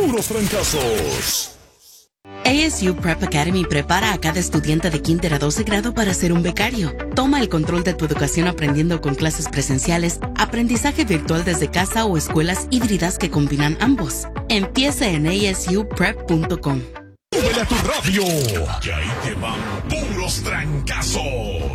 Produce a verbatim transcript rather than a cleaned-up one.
puros trancazos. A S U Prep Academy prepara a cada estudiante de kinder a doce grado para ser un becario. Toma el control de tu educación aprendiendo con clases presenciales, aprendizaje virtual desde casa o escuelas híbridas que combinan ambos. Empieza en a s u prep punto com. ¡Súbele a tu radio! Que ahí te van puros trancazos.